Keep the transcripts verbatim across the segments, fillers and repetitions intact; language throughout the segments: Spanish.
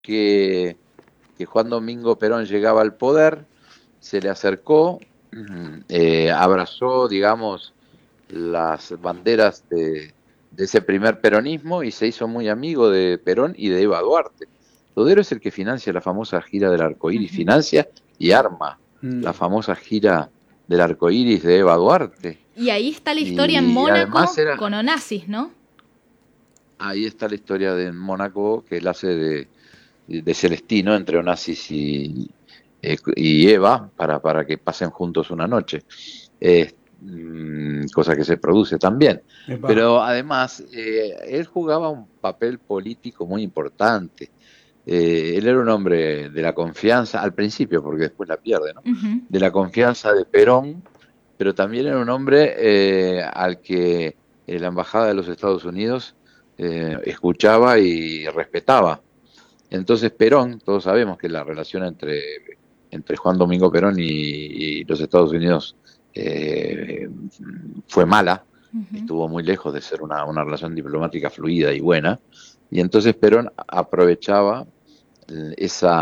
que, que Juan Domingo Perón llegaba al poder, se le acercó, eh, abrazó, digamos, las banderas de, de ese primer peronismo y se hizo muy amigo de Perón y de Eva Duarte. Dodero es el que financia la famosa gira del arcoíris, Ujú. financia y arma la Mm. famosa gira del arcoíris de Eva Duarte. Y ahí está la historia en Y además Mónaco era, con Onassis, ¿no? ahí está la historia de Mónaco, que él hace de, de Celestino entre Onassis y, eh, y Eva para, para que pasen juntos una noche. Eh, mm, cosa que se produce también. Epa. Pero además, eh, él jugaba un papel político muy importante. Eh, él era un hombre de la confianza, al principio, porque después la pierde, ¿no? Ujú. De la confianza de Perón, pero también era un hombre eh, al que eh, la Embajada de los Estados Unidos eh, escuchaba y respetaba. Entonces Perón, todos sabemos que la relación entre, entre Juan Domingo Perón y, y los Estados Unidos eh, fue mala, Ujú. estuvo muy lejos de ser una, una relación diplomática fluida y buena, y entonces Perón aprovechaba eh,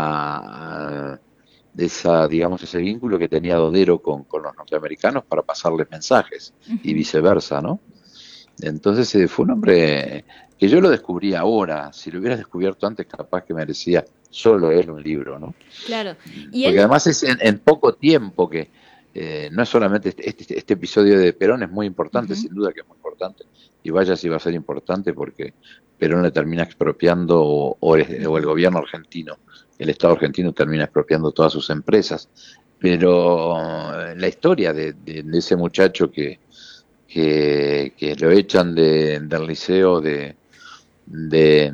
esa, esa, digamos, ese vínculo que tenía Dodero con, con los norteamericanos para pasarles mensajes y Ujú. viceversa, ¿no? Entonces eh, fue un hombre que yo lo descubrí ahora. Si lo hubiera descubierto antes, capaz que merecía solo él un libro, ¿no? Claro. Y Porque él, además es en, en poco tiempo que eh, no es solamente este, este, este episodio de Perón, es muy importante, ujú, sin duda que es muy importante. Y vaya si va a ser importante porque Perón le termina expropiando, o, o, el, o el ujú. gobierno argentino, el Estado argentino termina expropiando todas sus empresas. Pero eh, la historia de, de, de ese muchacho que, que, que lo echan de, del liceo de, de,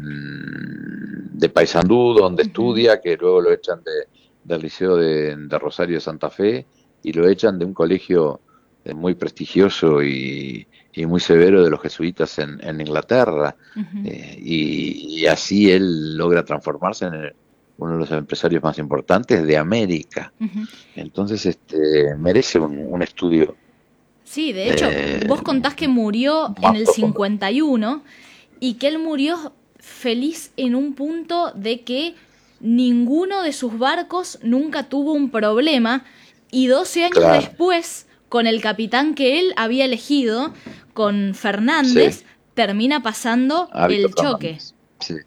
de Paysandú, donde Ujú. estudia, que luego lo echan de, del liceo de, de Rosario de Santa Fe y lo echan de un colegio eh, muy prestigioso y, y muy severo de los jesuitas en, en Inglaterra. Ujú. Eh, y, y así él logra transformarse en el- uno de los empresarios más importantes de América. Ujú. Entonces, este, merece un, un estudio Sí, de hecho, eh, vos contás que murió en más el profundo. cincuenta y uno y que él murió feliz en un punto de que ninguno de sus barcos nunca tuvo un problema y doce años Claro, después, con el capitán que él había elegido, con sí, Fernández, termina pasando a Víctor el choque. Fernández. Sí,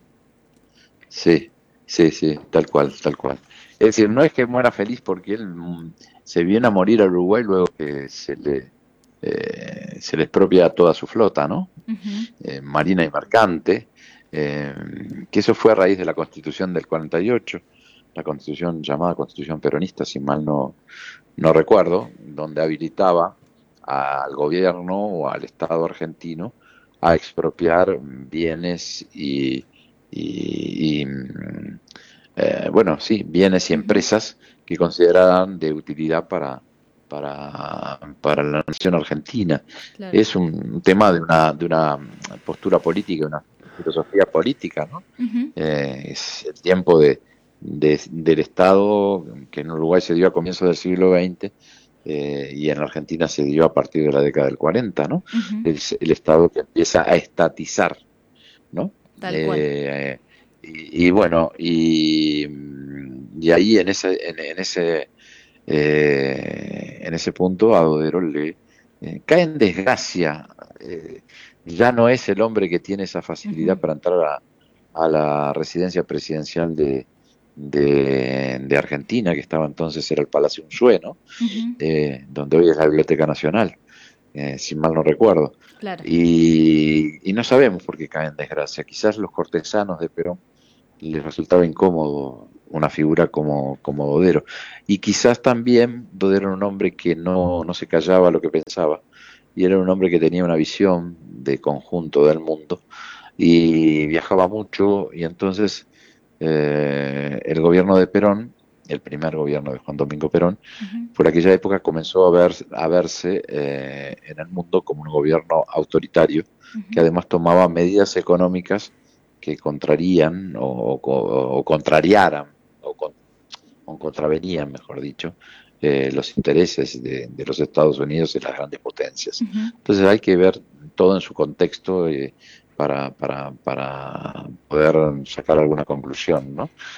sí, sí, sí, tal cual, tal cual. Es decir, no es que muera feliz porque él mm, se viene a morir al Uruguay luego que se le, eh, se le expropia toda su flota, ¿no? Ujú. Eh, marina y mercante, eh, que eso fue a raíz de la Constitución del cuarenta y ocho, la Constitución llamada Constitución Peronista, si mal no, no recuerdo, donde habilitaba al gobierno o al Estado argentino a expropiar bienes y, y, y, eh, bueno, sí, bienes y Ujú. empresas que consideraban de utilidad para, para, para la nación argentina. Claro. Es un tema de una, de una postura política, una filosofía política, ¿no? Ujú. Eh, es el tiempo de, de, del Estado que en Uruguay se dio a comienzos del siglo veinte eh, y en Argentina se dio a partir de la década del cuarenta, ¿no? Ujú. El, el Estado que empieza a estatizar, ¿no? Tal cual. Eh, y, y, bueno, y, y ahí en ese, en, en ese, eh, en ese punto a Dodero le eh, cae en desgracia. Eh, ya no es el hombre que tiene esa Ujú. facilidad para entrar a, a la residencia presidencial de, de, de Argentina, que estaba entonces, era el Palacio Unzué, ¿no? Ujú. Eh, donde hoy es la Biblioteca Nacional, eh, si mal no recuerdo. Claro. Y, y no sabemos por qué cae en desgracia. Quizás los cortesanos de Perón les resultaba incómodo una figura como, como Dodero. Y quizás también Dodero era un hombre que no, no se callaba lo que pensaba, y era un hombre que tenía una visión de conjunto del mundo, y viajaba mucho, y entonces eh, el gobierno de Perón, el primer gobierno de Juan Domingo Perón, Ujú. por aquella época comenzó a, ver, a verse eh, en el mundo como un gobierno autoritario, que Ujú. además tomaba medidas económicas que contrarían o, o, o contrariaran o, con, o, contravenían, mejor dicho, eh, los intereses de, de, los Estados Unidos y las grandes potencias. Ujú. Entonces hay que ver todo en su contexto, eh, para, para, para poder sacar alguna conclusión, ¿no?